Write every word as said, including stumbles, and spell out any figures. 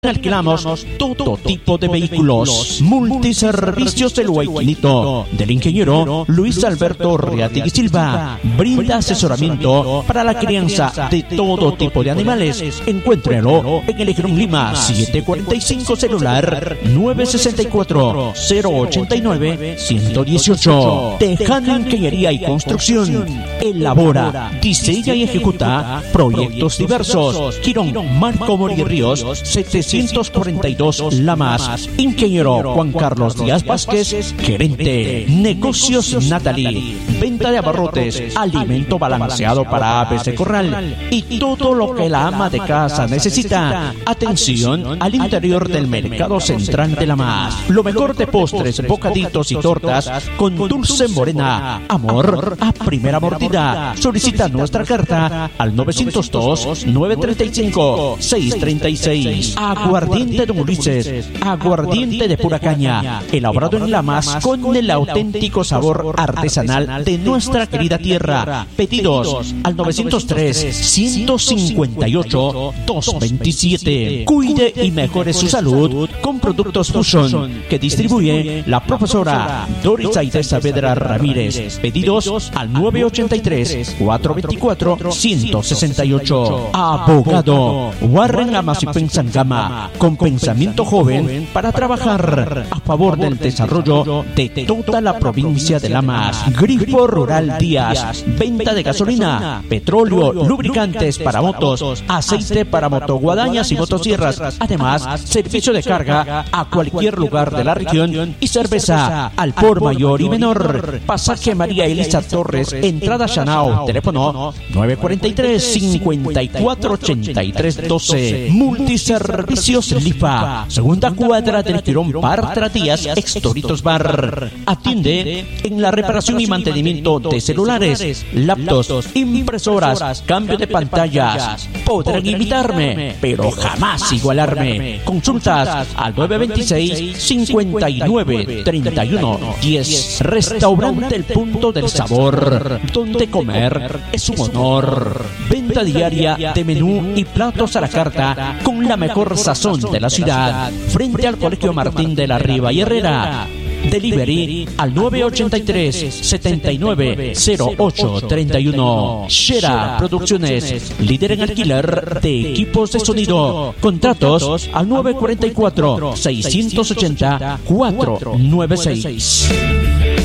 Alquilamos todo tipo de vehículos. Multiservicios del Huayquilito del ingeniero Luis Alberto Reategui Silva. Brinda asesoramiento para la crianza de todo tipo de animales. Encuéntrelo en el Ejerón Lima siete cuarenta y cinco, celular nueve sesenta y cuatro, cero ochenta y nueve, ciento dieciocho. Tejano Ingeniería y Construcción. Elabora, diseña y ejecuta proyectos diversos. Girón Marco Mori Ríos setecientos cuarenta y dos Lamas. Ingeniero Juan Carlos Díaz Vázquez, gerente. Negocios Natalie. Venta de abarrotes, alimento balanceado para aves de corral y todo lo que la ama de casa necesita. Atención al interior del mercado central de Lamas. Lo mejor de postres, bocaditos y tortas con dulce morena. Amor a primera mordida. Solicita nuestra carta al novecientos dos, nueve treinta y cinco, seis treinta y seis. Aguardiente de Ulises, aguardiente de pura caña, elaborado en Lamas con el auténtico sabor artesanal de nuestra querida tierra. Pedidos al novecientos tres, ciento cincuenta y ocho, doscientos veintisiete. Cuide y mejore su salud con productos Fusion que distribuye la profesora Doris Aide Saavedra Ramírez. Pedidos al nueve ochenta y tres, cuatrocientos veinticuatro, ciento sesenta y ocho. Abogado Warren Amasipen Sangama, con pensamiento joven para trabajar a favor del desarrollo de toda la provincia de Lamas. Grifo Rural Díaz, venta de gasolina, petróleo, lubricantes para motos, aceite para motoguadañas y motosierras. Además, servicio de carga a cualquier lugar de la región y cerveza al por mayor y menor. Pasaje María Elisa Torres, entrada Chanao, teléfono nueve cuarenta y tres, cincuenta y cuatro ochenta y tres doce. Multiservicios Lifa, segunda cuadra del Girón Partra Díaz, Extoritos Bar. Atiende en la reparación y mantenimiento de celulares, laptops, impresoras, cambio de pantallas. Podrán imitarme, pero jamás igualarme. Consultas al nueve veintiséis, cincuenta y nueve, treinta y uno, diez. Restaurante El Punto del Sabor, donde comer es un honor. Venta diaria de menú y platos a la carta con la mejor sazón de la ciudad, frente al Colegio Martín de la Riva y Herrera. Delivery al nueve ochenta y tres, setenta y nueve, cero ocho treinta y uno. Shera Producciones, líder en alquiler de equipos de sonido. Contratos al nueve cuarenta y cuatro, seiscientos ochenta, cuatrocientos noventa y seis.